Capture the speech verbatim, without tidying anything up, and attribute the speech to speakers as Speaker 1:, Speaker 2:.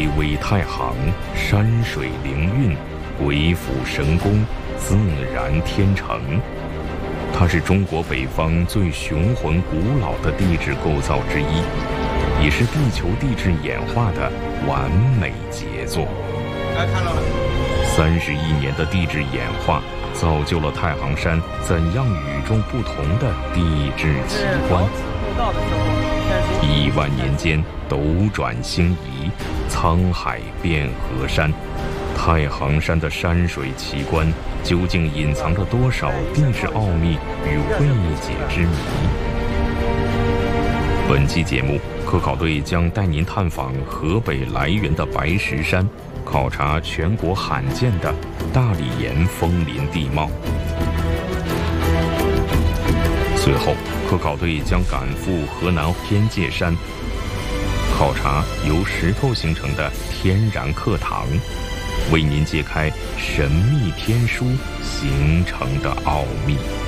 Speaker 1: 微太行，山水灵韵，鬼斧神工，自然天成。它是中国北方最雄浑古老的地质构造之一，也是地球地质演化的完美杰作。
Speaker 2: 来看到了，
Speaker 1: 三十亿年的地质演化，造就了太行山怎样与众不同的地质奇观。亿万年间斗转星移，沧海变河山。太行山的山水奇观究竟隐藏着多少地质奥秘与未解之谜？本期节目，科考队将带您探访河北涞源的白石山，考察全国罕见的大理岩枫林地貌。随后，科考队将赶赴河南天界山，考察由石头形成的天然课堂，为您揭开神秘天书形成的奥秘。